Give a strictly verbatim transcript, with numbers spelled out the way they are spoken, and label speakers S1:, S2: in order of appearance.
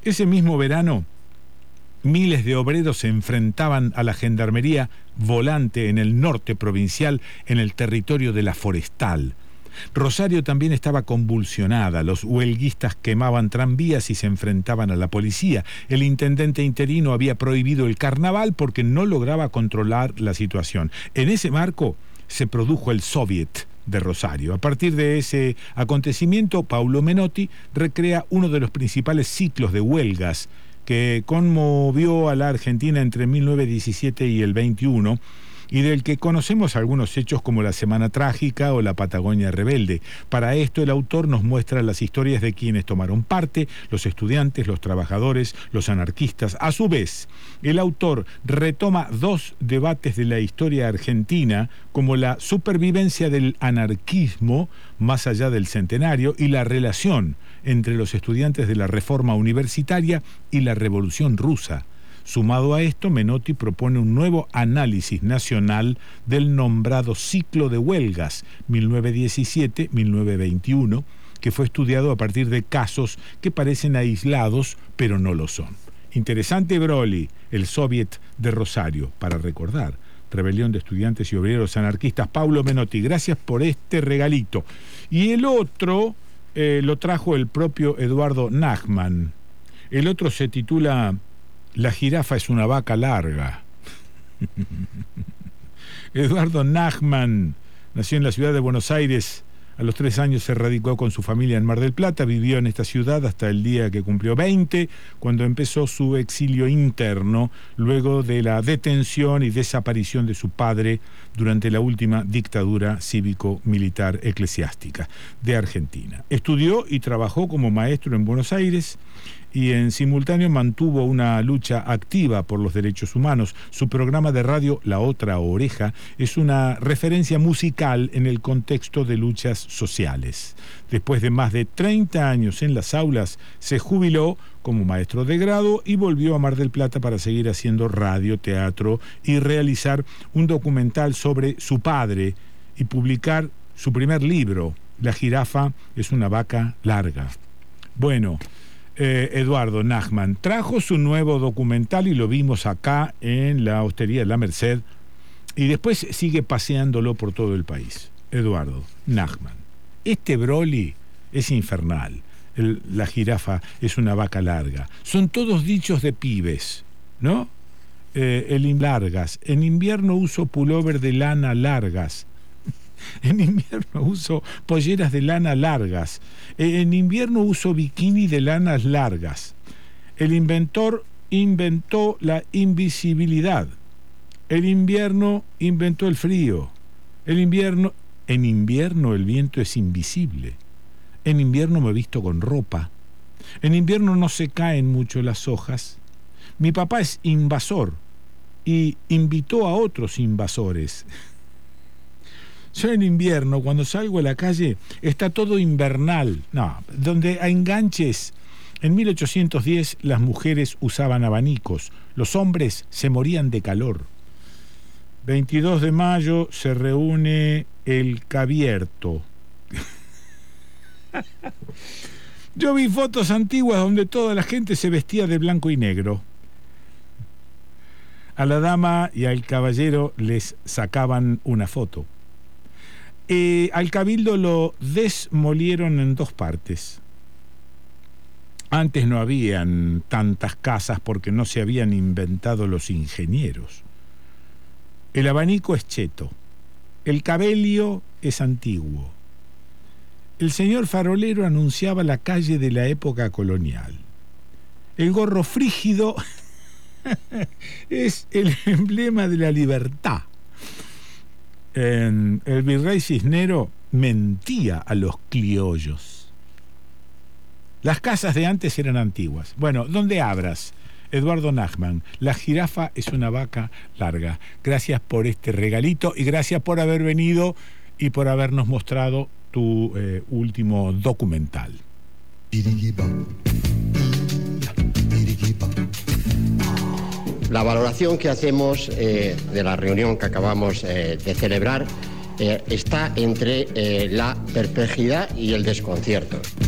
S1: Ese mismo verano, miles de obreros se enfrentaban a la gendarmería volante en el norte provincial, en el territorio de la Forestal. Rosario también estaba convulsionada. Los huelguistas quemaban tranvías y se enfrentaban a la policía. El intendente interino había prohibido el carnaval porque no lograba controlar la situación. En ese marco se produjo el Soviet de Rosario. A partir de ese acontecimiento, Paulo Menotti recrea uno de los principales ciclos de huelgas que conmovió a la Argentina entre mil novecientos diecisiete y el veintiuno, y del que conocemos algunos hechos como la Semana Trágica o la Patagonia Rebelde. Para esto el autor nos muestra las historias de quienes tomaron parte, los estudiantes, los trabajadores, los anarquistas. A su vez, el autor retoma dos debates de la historia argentina, como la supervivencia del anarquismo más allá del centenario y la relación entre los estudiantes de la Reforma Universitaria y la Revolución Rusa. Sumado a esto, Menotti propone un nuevo análisis nacional del nombrado ciclo de huelgas mil novecientos diecisiete a mil novecientos veintiuno, que fue estudiado a partir de casos que parecen aislados, pero no lo son. Interesante Broly, el Soviet de Rosario, para recordar. Rebelión de estudiantes y obreros anarquistas. Paulo Menotti, gracias por este regalito. Y el otro eh, lo trajo el propio Eduardo Nachman. El otro se titula La jirafa es una vaca larga. Eduardo Nachman nació en la ciudad de Buenos Aires. A los tres años se radicó con su familia en Mar del Plata, vivió en esta ciudad hasta el día que cumplió veinte, cuando empezó su exilio interno, luego de la detención y desaparición de su padre durante la última dictadura cívico-militar eclesiástica de Argentina. Estudió y trabajó como maestro en Buenos Aires y en simultáneo mantuvo una lucha activa por los derechos humanos. Su programa de radio, La Otra Oreja, es una referencia musical en el contexto de luchas sociales. Después de más de treinta años en las aulas, se jubiló como maestro de grado y volvió a Mar del Plata para seguir haciendo radio, teatro y realizar un documental sobre su padre y publicar su primer libro, La jirafa es una vaca larga. Bueno, Eh, Eduardo Nachman trajo su nuevo documental y lo vimos acá en la Hostería de la Merced y después sigue paseándolo por todo el país. Eduardo Nachman. Este Broly es infernal. El, la jirafa es una vaca larga. Son todos dichos de pibes, ¿no? Eh, el largas. En invierno uso pullover de lana largas. En invierno uso polleras de lana largas. En invierno uso bikini de lanas largas. El inventor inventó la invisibilidad. El invierno inventó el frío. El invierno, en invierno el viento es invisible. En invierno me visto con ropa. En invierno no se caen mucho las hojas. Mi papá es invasor y invitó a otros invasores. Yo en invierno, cuando salgo a la calle, está todo invernal. No, donde hay enganches. En mil ochocientos diez las mujeres usaban abanicos, los hombres se morían de calor. veintidós de mayo se reúne el Cabierto. Yo vi fotos antiguas donde toda la gente se vestía de blanco y negro. A la dama y al caballero les sacaban una foto. Eh, al cabildo lo desmolieron en dos partes. Antes no habían tantas casas porque no se habían inventado los ingenieros. El abanico es cheto. El cabello es antiguo. El señor farolero anunciaba la calle de la época colonial. El gorro frígido es el emblema de la libertad. En el virrey Cisnero mentía a los criollos. Las casas de antes eran antiguas. Bueno, ¿dónde abras? Eduardo Nachman, la jirafa es una vaca larga. Gracias por este regalito y gracias por haber venido y por habernos mostrado tu eh, último documental.
S2: La valoración que hacemos eh, de la reunión que acabamos eh, de celebrar eh, está entre eh, la perplejidad y el desconcierto.